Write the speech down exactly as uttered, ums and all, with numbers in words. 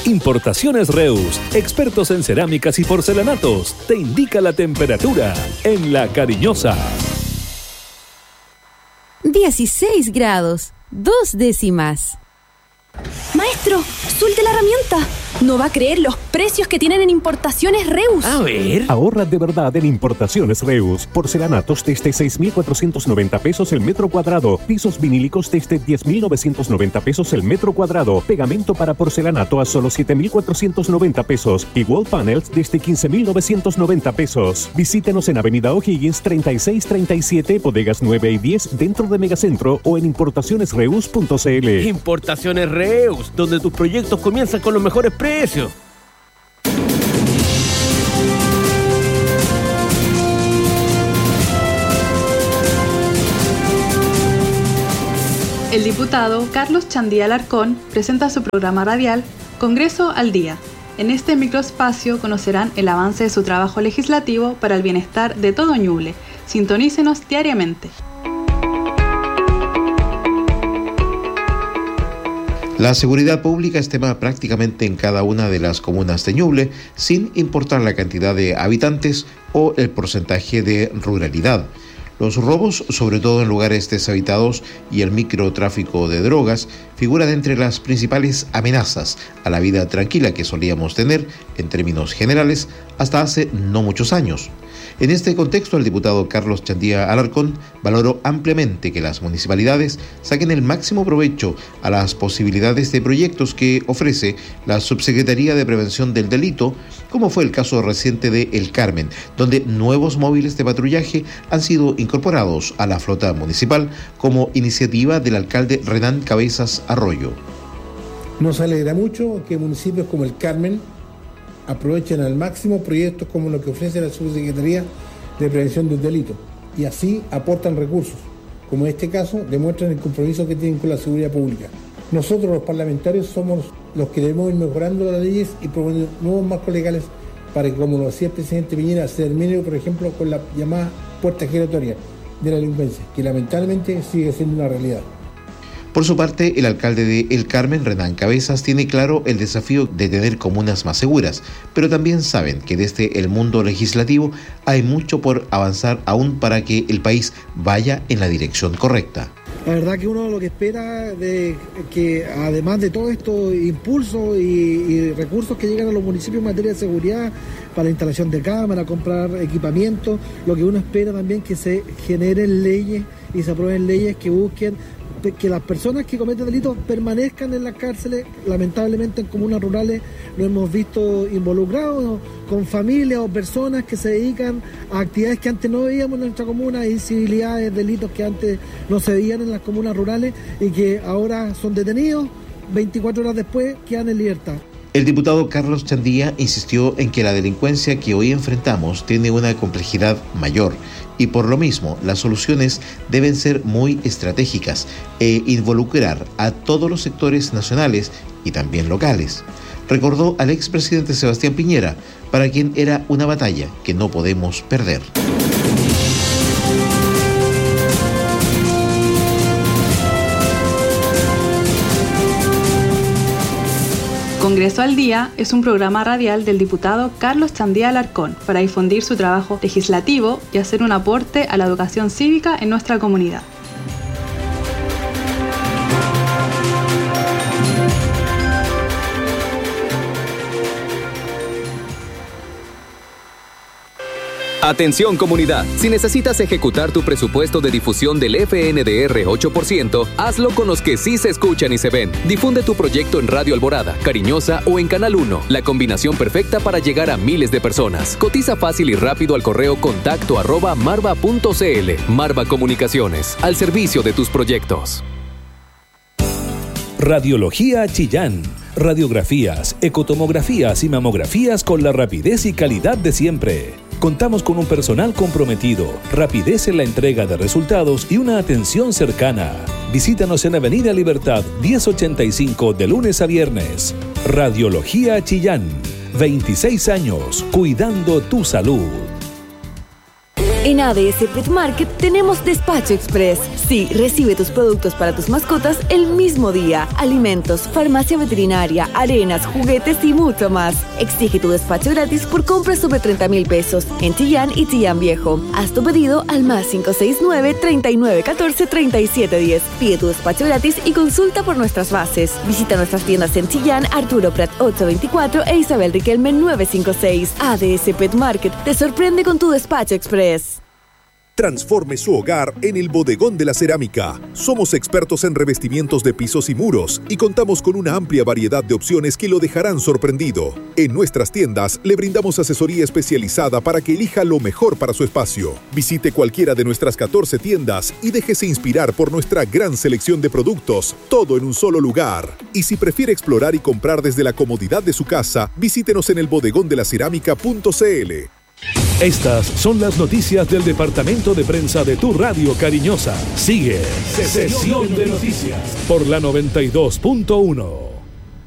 Importaciones Reus, expertos en cerámicas y porcelanatos, te indica la temperatura en La Cariñosa. dieciséis grados, dos décimas. Maestro, suelte la herramienta. No va a creer los precios que tienen en Importaciones Reus. A ver. Ahorra de verdad en Importaciones Reus. Porcelanatos desde seis mil cuatrocientos noventa pesos el metro cuadrado. Pisos vinílicos desde diez mil novecientos noventa pesos el metro cuadrado. Pegamento para porcelanato a solo siete mil cuatrocientos noventa pesos. Y wall panels desde quince mil novecientos noventa pesos. Visítenos en Avenida O'Higgins treinta y seis treinta y siete, bodegas nueve y diez dentro de Megacentro o en importaciones reus punto c l. Importaciones Reus, donde tus proyectos comienzan con los mejores precios. El diputado Carlos Chandía Alarcón presenta su programa radial Congreso al Día. En este microespacio conocerán el avance de su trabajo legislativo para el bienestar de todo Ñuble. Sintonícenos diariamente. La seguridad pública es tema prácticamente en cada una de las comunas de Ñuble, sin importar la cantidad de habitantes o el porcentaje de ruralidad. Los robos, sobre todo en lugares deshabitados, y el microtráfico de drogas figuran entre las principales amenazas a la vida tranquila que solíamos tener, en términos generales, hasta hace no muchos años. En este contexto, el diputado Carlos Chandía Alarcón valoró ampliamente que las municipalidades saquen el máximo provecho a las posibilidades de proyectos que ofrece la Subsecretaría de Prevención del Delito, como fue el caso reciente de El Carmen, donde nuevos móviles de patrullaje han sido incorporados a la flota municipal como iniciativa del alcalde Renán Cabezas Arroyo. Nos alegra mucho que municipios como El Carmen aprovechen al máximo proyectos como los que ofrece la Subsecretaría de Prevención del Delito y así aportan recursos, como en este caso demuestran el compromiso que tienen con la seguridad pública. Nosotros los parlamentarios somos los que debemos ir mejorando las leyes y proponiendo nuevos marcos legales para que, como lo hacía el presidente Piñera, se termine, por ejemplo, con la llamada puerta giratoria de la delincuencia, que lamentablemente sigue siendo una realidad. Por su parte, el alcalde de El Carmen, Renán Cabezas, tiene claro el desafío de tener comunas más seguras, pero también saben que desde el mundo legislativo hay mucho por avanzar aún para que el país vaya en la dirección correcta. La verdad que uno lo que espera de que, además de todos estos impulsos y, y recursos que llegan a los municipios en materia de seguridad, para la instalación de cámaras, comprar equipamiento, lo que uno espera también que se generen leyes y se aprueben leyes que busquen que las personas que cometen delitos permanezcan en las cárceles. Lamentablemente en comunas rurales lo hemos visto involucrados con familias o personas que se dedican a actividades que antes no veíamos en nuestra comuna, incivilidades, delitos que antes no se veían en las comunas rurales y que ahora son detenidos, veinticuatro horas después quedan en libertad. El diputado Carlos Chandía insistió en que la delincuencia que hoy enfrentamos tiene una complejidad mayor y por lo mismo las soluciones deben ser muy estratégicas e involucrar a todos los sectores nacionales y también locales. Recordó al expresidente Sebastián Piñera, para quien era una batalla que no podemos perder. Congreso al Día es un programa radial del diputado Carlos Chandía Alarcón para difundir su trabajo legislativo y hacer un aporte a la educación cívica en nuestra comunidad. Atención comunidad, si necesitas ejecutar tu presupuesto de difusión del F N D R ocho por ciento, hazlo con los que sí se escuchan y se ven. Difunde tu proyecto en Radio Alborada, Cariñosa o en Canal uno, la combinación perfecta para llegar a miles de personas. Cotiza fácil y rápido al correo contacto arroba marva punto c l. Marva Comunicaciones, al servicio de tus proyectos. Radiología Chillán. Radiografías, ecotomografías y mamografías con la rapidez y calidad de siempre. Contamos con un personal comprometido, rapidez en la entrega de resultados y una atención cercana. Visítanos en Avenida Libertad diez ochenta y cinco de lunes a viernes. Radiología Chillán. veintiséis años cuidando tu salud. En A D S Pet Market tenemos Despacho Express. Sí, recibe tus productos para tus mascotas el mismo día. Alimentos, farmacia veterinaria, arenas, juguetes y mucho más. Exige tu despacho gratis por compras sobre treinta mil pesos en Chillán y Chillán Viejo. Haz tu pedido al más cinco seis nueve, treinta y nueve catorce, treinta y siete diez. Pide tu despacho gratis y consulta por nuestras bases. Visita nuestras tiendas en Chillán, Arturo Prat ochocientos veinticuatro e Isabel Riquelme novecientos cincuenta y seis. A D S Pet Market te sorprende con tu Despacho Express. Transforme su hogar en el Bodegón de la Cerámica. Somos expertos en revestimientos de pisos y muros y contamos con una amplia variedad de opciones que lo dejarán sorprendido. En nuestras tiendas le brindamos asesoría especializada para que elija lo mejor para su espacio. Visite cualquiera de nuestras catorce tiendas y déjese inspirar por nuestra gran selección de productos, todo en un solo lugar. Y si prefiere explorar y comprar desde la comodidad de su casa, visítenos en el bodegón de la cerámica punto c l. Estas son las noticias del departamento de prensa de tu radio cariñosa. Sigue Sesión de Noticias por la noventa y dos punto uno.